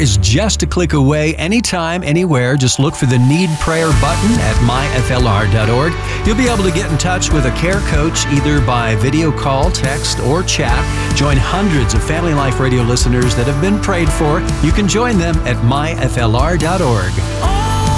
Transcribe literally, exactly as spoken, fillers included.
is just a click away, anytime, anywhere. Just look for the Need Prayer button at my f l r dot org. You'll be able to get in touch with a care coach either by video call, text, or chat. Join hundreds of Family Life Radio listeners that have been prayed for. You can join them at my f l r dot org.